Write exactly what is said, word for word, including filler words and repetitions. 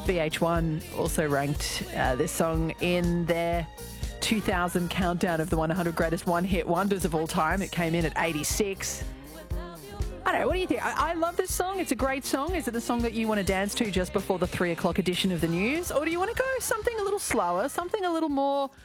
V H one also ranked uh, this song in their two thousand countdown of the one hundred greatest one-hit wonders of all time. It came in at eighty-six. I don't know, what do you think? I, I love this song. It's a great song. Is it the song that you want to dance to just before the three o'clock edition of the news? Or do you want to go something a little slower, something a little more